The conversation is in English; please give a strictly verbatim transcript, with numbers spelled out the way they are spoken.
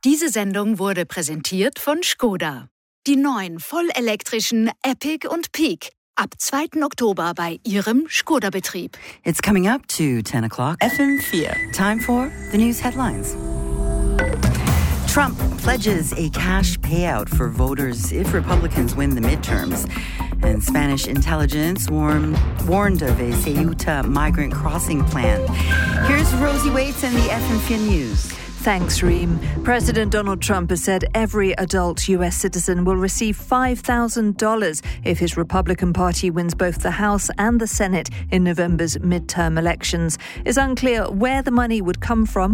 Diese Sendung wurde präsentiert von Skoda. Die neuen vollelektrischen Epic und Peak. Ab zweiten Oktober bei Ihrem Skoda-Betrieb. It's coming up to ten o'clock. F M vier. Time for the news headlines. Trump pledges a cash payout for voters if Republicans win the midterms. And Spanish intelligence warned, warned of a Ceuta migrant crossing plan. Here's Rosie Waits and the F M vier News. Thanks, Reem. President Donald Trump has said every adult U S citizen will receive five thousand dollars if his Republican Party wins both the House and the Senate in November's midterm elections. It's unclear where the money would come from